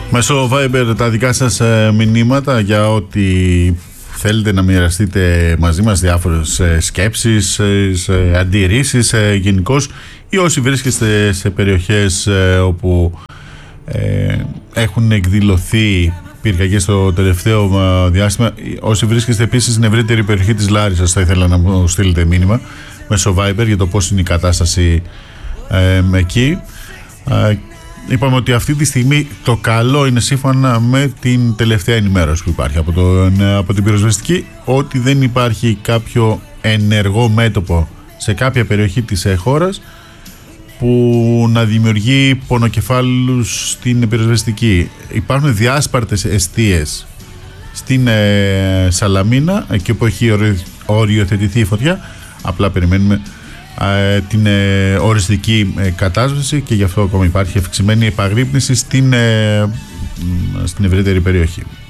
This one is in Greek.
Μέσω Viber τα δικά σας μηνύματα για ό,τι θέλετε να μοιραστείτε μαζί μας, διάφορες σκέψεις, αντιρρήσεις γενικώς, ή όσοι βρίσκεστε σε περιοχές όπου έχουν εκδηλωθεί πυρκαγιές στο τελευταίο διάστημα. Όσοι βρίσκεστε επίσης στην ευρύτερη περιοχή της Λάρισσας, θα ήθελα να μου στείλετε μήνυμα μέσω Viber για το πώς είναι η κατάσταση εκεί. Είπαμε ότι αυτή τη στιγμή το καλό είναι, σύμφωνα με την τελευταία ενημέρωση που υπάρχει από την πυροσβεστική, ότι δεν υπάρχει κάποιο ενεργό μέτωπο σε κάποια περιοχή της χώρας που να δημιουργεί πονοκεφάλους στην πυροσβεστική. Υπάρχουν διάσπαρτες εστίες στην Σαλαμίνα, εκεί όπου έχει οριοθετηθεί η φωτιά. Απλά περιμένουμε την οριστική κατάσβεση και γι' αυτό ακόμα υπάρχει αυξημένη επαγρύπνηση στην ευρύτερη περιοχή.